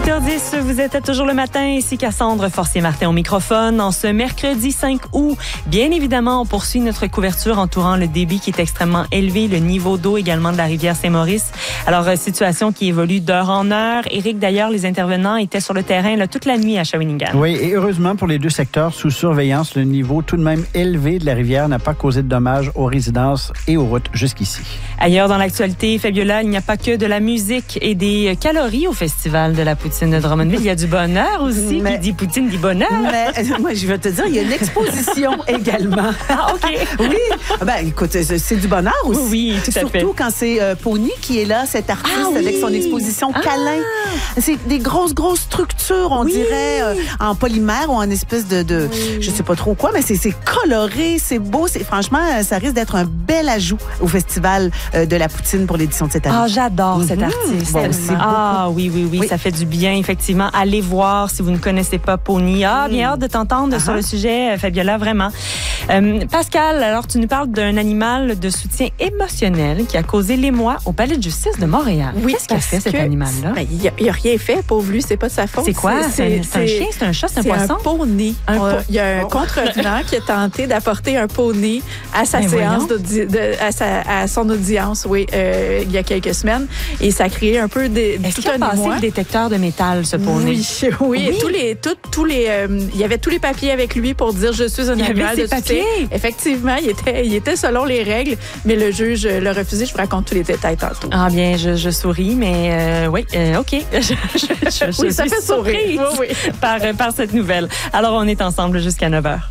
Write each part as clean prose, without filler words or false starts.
8h10, vous êtes à Toujours le matin, ici Cassandre Forcier-Martin au microphone. En ce mercredi 5 août, bien évidemment, on poursuit notre couverture entourant le débit qui est extrêmement élevé, le niveau d'eau également de la rivière Saint-Maurice. Alors, situation qui évolue d'heure en heure. Éric, d'ailleurs, les intervenants étaient sur le terrain là, toute la nuit à Shawinigan. Oui, et heureusement pour les deux secteurs sous surveillance, le niveau tout de même élevé de la rivière n'a pas causé de dommages aux résidences et aux routes jusqu'ici. Ailleurs dans l'actualité, Fabiola, il n'y a pas que de la musique et des calories au Festival de la poutine de Drummondville. Il y a du bonheur aussi. Qui dit poutine dit bonheur. Mais, moi, je vais te dire, il y a une exposition également. Ah, OK. Oui. Ben, écoute, c'est du bonheur aussi. Oui, tout à fait. Surtout quand c'est Pony qui est là, cet artiste avec son exposition câlin. C'est des grosses structures, on dirait, en polymère ou en espèce de je sais pas trop quoi, mais c'est coloré, c'est beau. Franchement, ça risque d'être un bel ajout au Festival de la poutine pour l'édition de cette année. Ah, j'adore cet artiste. Bon, oui, ça fait du bien, effectivement. Allez voir si vous ne connaissez pas Pony. Bien hâte de t'entendre sur le sujet, Fabiola, vraiment. Pascal, alors tu nous parles d'un animal de soutien émotionnel qui a causé l'émoi au Palais de justice de Montréal. Oui, qu'est-ce qu'a fait cet animal-là? Ben, il n'a rien fait, pauvre lui, c'est pas de sa faute. C'est quoi? C'est un chien, c'est un chat, c'est un poisson? C'est un poney. Il y a un contrevenant qui a tenté d'apporter un poney à sa séance, à son audience, il y a quelques semaines. Et ça a créé un peu Est-ce qu'il a passé le détecteur de métal, ce poney? Oui. Il y avait tous les papiers avec lui pour dire « Je suis un animal de soutien ». Effectivement, il était selon les règles, mais le juge l'a refusé. Je vous raconte tous les détails tantôt. Ah bien, je souris, mais OK. Je ça suis fait surprise par cette nouvelle. Alors, on est ensemble jusqu'à 9h.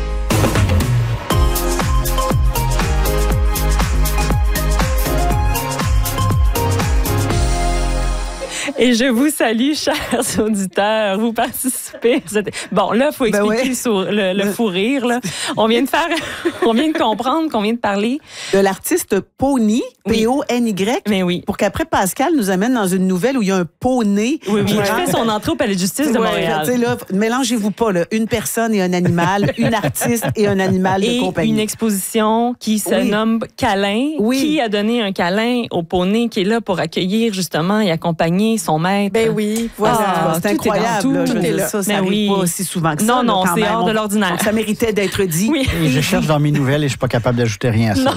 Et je vous salue, chers auditeurs. Vous participez. Bon, là, il faut expliquer le fou rire. Là. On vient de comprendre qu'on vient de parler de l'artiste Pony, P-O-N-Y. Mais oui. Pour qu'après, Pascal nous amène dans une nouvelle où il y a un poney. Oui, qui fait son entrée au Palais de justice de Montréal. Tu sais, là, mélangez-vous pas, là. Une personne et un animal, une artiste et un animal de compagnie. Et une exposition qui se nomme Câlin, qui a donné un câlin au poney qui est là pour accueillir, justement, et accompagner son maître. Ben oui, voilà. C'est incroyable. Tout est là. Ça n'arrive pas aussi souvent que ça. Non, c'est hors de l'ordinaire. Donc, ça méritait d'être dit. Oui. Et je cherche dans mes nouvelles et je suis pas capable d'ajouter rien à ça.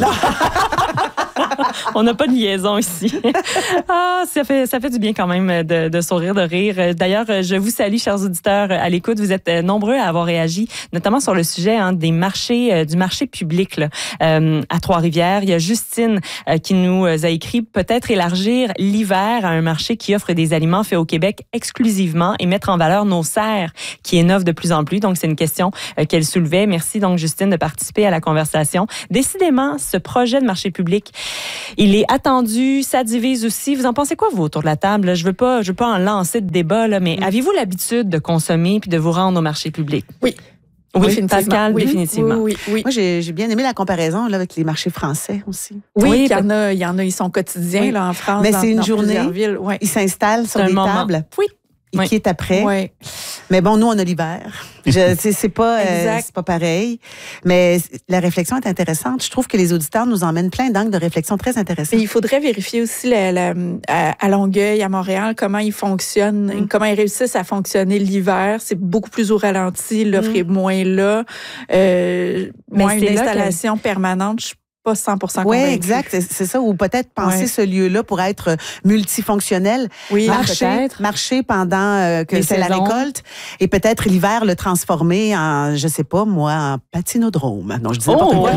On n'a pas de liaison ici. Ça fait du bien quand même de sourire, de rire. D'ailleurs, je vous salue, chers auditeurs à l'écoute. Vous êtes nombreux à avoir réagi, notamment sur le sujet des marchés, du marché public là, à Trois-Rivières. Il y a Justine qui nous a écrit peut-être élargir l'hiver à un marché qui offre des aliments faits au Québec exclusivement et mettre en valeur nos serres qui innovent de plus en plus. Donc, c'est une question qu'elle soulevait. Merci donc, Justine, de participer à la conversation. Décidément, ce projet de marché public, il est attendu, ça divise aussi. Vous en pensez quoi, vous, autour de la table? Je veux pas en lancer de débat, là, mais avez-vous l'habitude de consommer puis de vous rendre au marché public? Oui. Oui, Pascal, définitivement. Oui. Moi, j'ai bien aimé la comparaison là, avec les marchés français aussi. Oui, il y en a, ils sont quotidiens là, en France. Mais c'est une journée, ils s'installent sur des tables. Oui. Et qui est après. Oui. Mais bon, nous, on a l'hiver. C'est pas pareil. Mais la réflexion est intéressante. Je trouve que les auditeurs nous emmènent plein d'angles de réflexion très intéressants. Mais il faudrait vérifier aussi à Longueuil, à Montréal, comment ils fonctionnent, comment ils réussissent à fonctionner l'hiver. C'est beaucoup plus au ralenti, l'offre est moins là. Moins une installation permanente. Je suis pas 100% convaincue. Oui, exact. C'est ça. Ou peut-être penser ce lieu-là pour être multifonctionnel. Oui, marcher pendant que c'est la récolte. Et peut-être l'hiver le transformer en, je sais pas, moi, en patinodrome. Non, je dis n'importe quoi.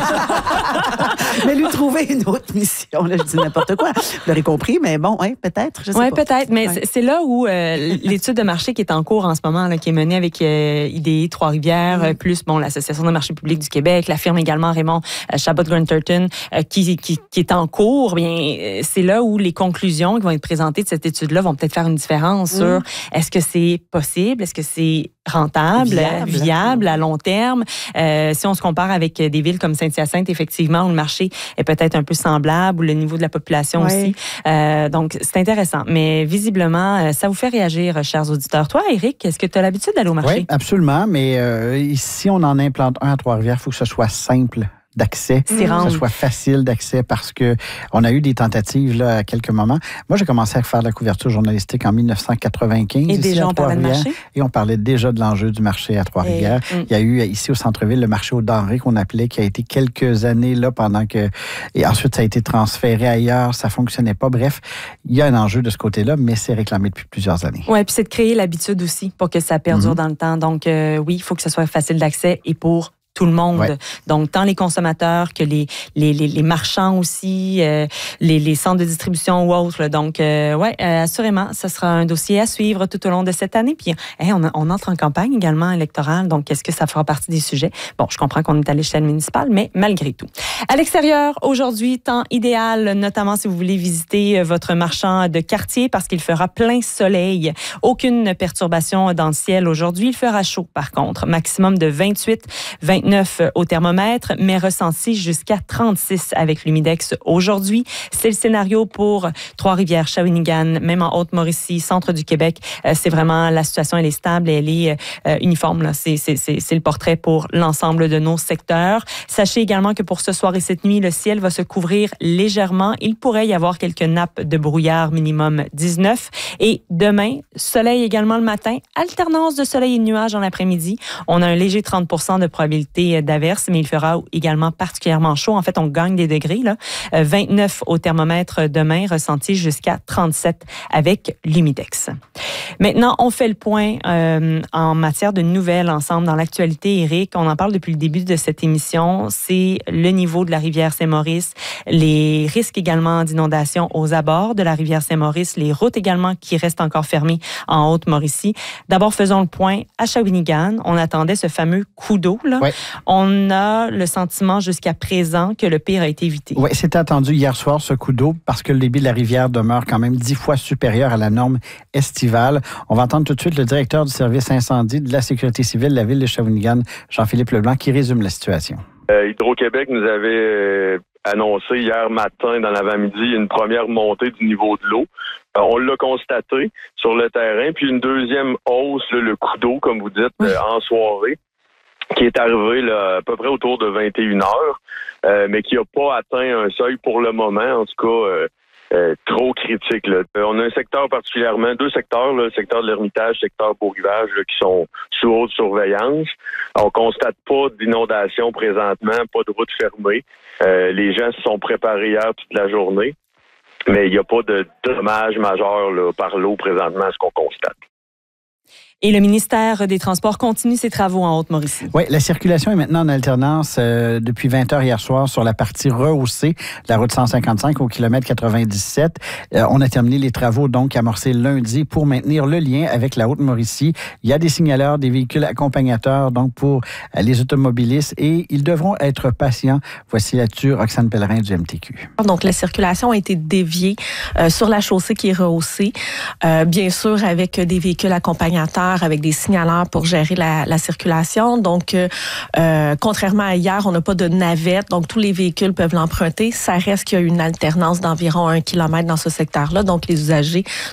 Mais lui trouver une autre mission. Là, je dis n'importe quoi. Vous l'aurez compris, mais bon, peut-être. Je sais pas. Oui, peut-être. Mais c'est là où l'étude de marché qui est en cours en ce moment, là, qui est menée avec IDI Trois-Rivières, plus l'Association de marché public du Québec, la firme également Raymond Chabot-Grunterton, qui est en cours, bien, c'est là où les conclusions qui vont être présentées de cette étude-là vont peut-être faire une différence sur est-ce que c'est possible, est-ce que c'est rentable, viable à long terme. Si on se compare avec des villes comme Saint-Hyacinthe, effectivement, où le marché est peut-être un peu semblable, où le niveau de la population aussi. Donc, c'est intéressant. Mais visiblement, ça vous fait réagir, chers auditeurs. Toi, Éric, est-ce que tu as l'habitude d'aller au marché? Oui, absolument. Mais ici, on en implante un à Trois-Rivières. Il faut que ce soit simple d'accès, que ce soit facile d'accès, parce que on a eu des tentatives là, à quelques moments. Moi, j'ai commencé à faire de la couverture journalistique en 1995. Et déjà, on parlait de marché? Et on parlait déjà de l'enjeu du marché à Trois-Rivières. Il y a eu ici au centre-ville le marché aux denrées qu'on appelait, qui a été quelques années là pendant que... Et ensuite, ça a été transféré ailleurs, ça fonctionnait pas. Bref, il y a un enjeu de ce côté-là, mais c'est réclamé depuis plusieurs années. Oui, puis c'est de créer l'habitude aussi pour que ça perdure dans le temps. Donc, oui, il faut que ce soit facile d'accès et pour tout le monde. Ouais. Donc, tant les consommateurs que les marchands aussi, les centres de distribution ou autres. Là. Donc, assurément, ce sera un dossier à suivre tout au long de cette année. Puis, on entre en campagne également électorale. Donc, est-ce que ça fera partie des sujets? Bon, je comprends qu'on est à l'échelle municipale, mais malgré tout. À l'extérieur, aujourd'hui, temps idéal, notamment si vous voulez visiter votre marchand de quartier parce qu'il fera plein soleil. Aucune perturbation dans le ciel aujourd'hui. Il fera chaud, par contre. Maximum de 28 au thermomètre, mais ressenti jusqu'à 36 avec l'humidex aujourd'hui. C'est le scénario pour Trois-Rivières, Shawinigan, même en Haute-Mauricie, centre du Québec. C'est vraiment, la situation, elle est stable et elle est uniforme. Là. C'est le portrait pour l'ensemble de nos secteurs. Sachez également que pour ce soir et cette nuit, le ciel va se couvrir légèrement. Il pourrait y avoir quelques nappes de brouillard, minimum 19. Et demain, soleil également le matin, alternance de soleil et de nuages en l'après-midi. On a un léger 30% de probabilité d'averse, mais il fera également particulièrement chaud. En fait, on gagne des degrés. Là. 29 au thermomètre demain, ressenti jusqu'à 37 avec l'humidex. Maintenant, on fait le point en matière de nouvelles ensemble dans l'actualité, Éric. On en parle depuis le début de cette émission. C'est le niveau de la rivière Saint-Maurice, les risques également d'inondation aux abords de la rivière Saint-Maurice, les routes également qui restent encore fermées en Haute-Mauricie. D'abord, faisons le point à Shawinigan. On attendait ce fameux coup d'eau. Là. Ouais. On a le sentiment jusqu'à présent que le pire a été évité. Oui, c'était attendu hier soir, ce coup d'eau, parce que le débit de la rivière demeure quand même 10 fois supérieur à la norme estivale. On va entendre tout de suite le directeur du service incendie de la Sécurité civile de la ville de Shawinigan, Jean-Philippe Leblanc, qui résume la situation. Hydro-Québec nous avait annoncé hier matin, dans l'avant-midi, une première montée du niveau de l'eau. On l'a constaté sur le terrain, puis une deuxième hausse, le coup d'eau, comme vous dites, en soirée, qui est arrivé là, à peu près autour de 21 heures, mais qui n'a pas atteint un seuil pour le moment, en tout cas trop critique. Là. On a un secteur particulièrement, deux secteurs, là, le secteur de l'Ermitage, le secteur Beau-Rivage, là, qui sont sous haute surveillance. On constate pas d'inondation présentement, pas de route fermée. Les gens se sont préparés hier toute la journée, mais il n'y a pas de dommages majeurs là, par l'eau présentement, ce qu'on constate. Et le ministère des Transports continue ses travaux en Haute-Mauricie. Oui, la circulation est maintenant en alternance depuis 20 heures hier soir sur la partie rehaussée de la route 155 au kilomètre 97. On a terminé les travaux donc amorcés lundi pour maintenir le lien avec la Haute-Mauricie. Il y a des signaleurs, des véhicules accompagnateurs donc pour les automobilistes et ils devront être patients. Voici là-dessus Roxane Pellerin du MTQ. Donc la circulation a été déviée sur la chaussée qui est rehaussée, bien sûr avec des véhicules accompagnateurs, avec des signaleurs pour gérer la circulation. Donc, contrairement à hier, on n'a pas de navette, donc tous les véhicules peuvent l'emprunter. Ça reste qu'il y a une alternance d'environ 1 kilomètre dans ce secteur-là, donc les usagers